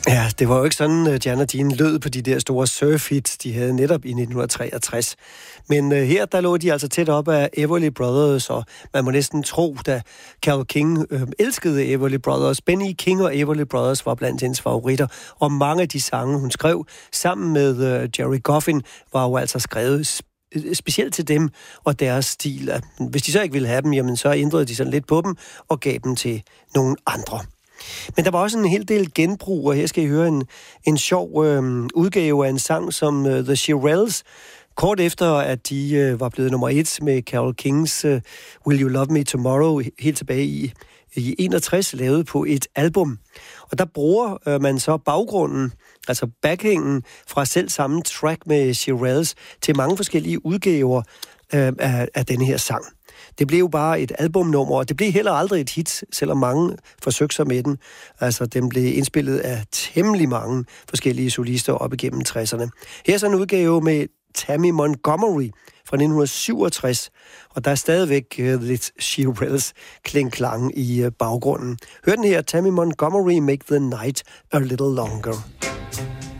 Ja, det var jo ikke sådan, Jan og Dean lød på de der store surf-hits, de havde netop i 1963. Men her, der lå de altså tæt op af Everly Brothers, og man må næsten tro, da Carole King elskede Everly Brothers. Benny King og Everly Brothers var blandt hendes favoritter, og mange af de sange, hun skrev sammen med Jerry Goffin, var jo altså skrevet specielt til dem og deres stil. Hvis de så ikke ville have dem, jamen så ændrede de sådan lidt på dem og gav dem til nogle andre. Men der var også en hel del genbrug, og her skal I høre en sjov udgave af en sang som The Shirelles. Kort efter, at de var blevet nummer 1 med Carole Kings Will You Love Me Tomorrow, helt tilbage i 61, lavet på et album. Og der bruger man så baggrunden, altså backhængen fra selv samme track med Shirelles, til mange forskellige udgaver af denne her sang. Det blev jo bare et albumnummer, og det blev heller aldrig et hit, selvom mange forsøgte sig med den. Altså, den blev indspillet af temmelig mange forskellige solister op igennem 60'erne. Her er så en udgave med Tammy Montgomery fra 1967, og der er stadigvæk lidt Shirelles kling-klang i baggrunden. Hør den her, Tammy Montgomery, Make the Night a Little Longer.